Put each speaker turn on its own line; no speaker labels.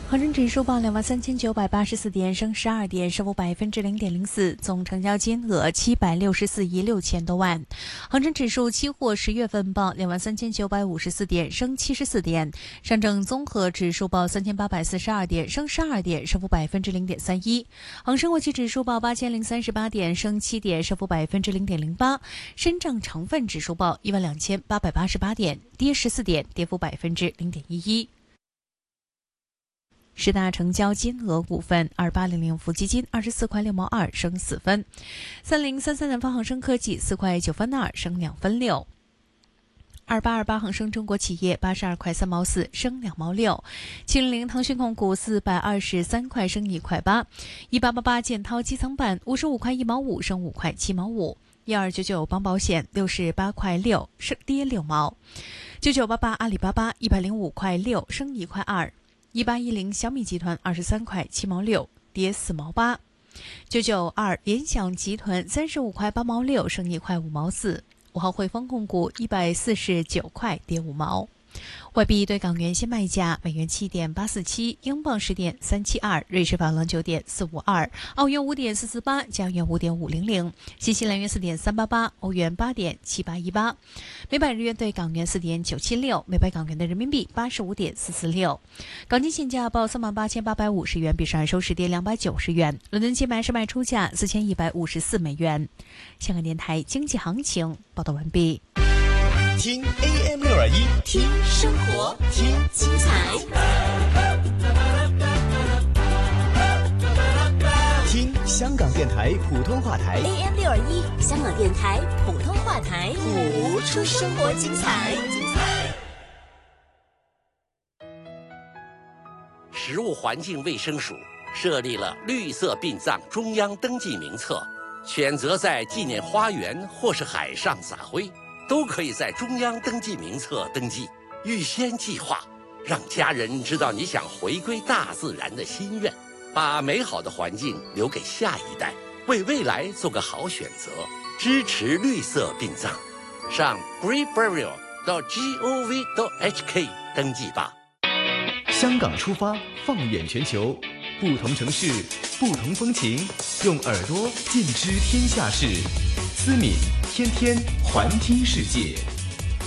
恒生指数报23984点，升12点，升幅0.04%，总成交金额764亿6千多万。恒生指数期货10月份报23954点，升74点。上证综合指数报3842点，升12点，升幅0.31%。恒生国际指数报8038点，升7点，升幅0.08%。深证成分指数报12888点，跌14点，跌幅0.11%。十大成交金额股份：2800富基金24块6毛2，升4分；3033南方恒生科技4块9分2，升2分6。2828恒生中国企业82块3毛4，升2毛6。700腾讯控股423块，升1块8。1888建滔基层板55块1毛5，升5块7毛5。1299邦保险68块6，跌6毛。9988阿里巴巴105块6，升1块2。1810小米集团23块7毛6，跌4毛8。992联想集团35块8毛6，升1块5毛4。5号汇丰控股149块，跌5毛。外币对港元现卖价：美元7.847，英镑10.372，瑞士法郎9.452，澳元5.448，加元5.500，新西兰元4.388，欧元8.7818，每百日元对港元4.976，每百港元的人民币85.446。港金现价报38,850元，比上日收市跌290元。伦敦金买市卖出价4154美元。香港电台经济行情报道完毕。
听 AM621，
听生活，听精彩，
听香港电台普通话台
AM621，香港电台普通话台，谱出生活精彩。
食物环境卫生署设立了绿色殡葬中央登记名册，选择在纪念花园或是海上撒灰，都可以在中央登记名册登记，预先计划，让家人知道你想回归大自然的心愿，把美好的环境留给下一代，为未来做个好选择，支持绿色殡葬。上 greenburial.gov.hk 登记吧。
香港出发，放眼全球，不同城市，不同风情，用耳朵尽知天下事。思敏天天环听世界。